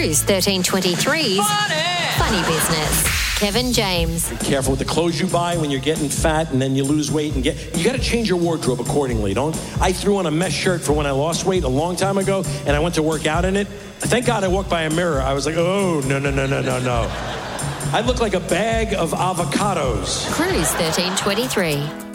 Cruise 1323's Funny Business. Kevin James. Be careful with the clothes you buy when you're getting fat and then you lose weight and you got to change your wardrobe accordingly. I threw on a mesh shirt for when I lost weight a long time ago and I went to work out in it. Thank God I walked by a mirror. I was like, oh, no. I look like a bag of avocados. Cruise 1323.